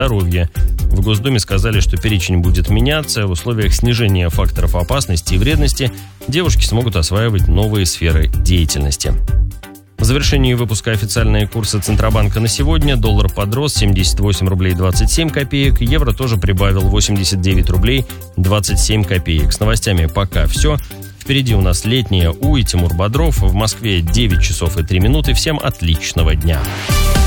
здоровья. В Госдуме сказали, что перечень будет меняться. В условиях снижения факторов опасности и вредности девушки смогут осваивать новые сферы деятельности. В завершении выпуска официальные курсы Центробанка на сегодня. Доллар подрос 78 рублей 27 копеек. Евро тоже прибавил 89 рублей 27 копеек. С новостями пока все. Впереди у нас летняя УИ, Тимур Бодров. В Москве 9 часов и 3 минуты. Всем отличного дня.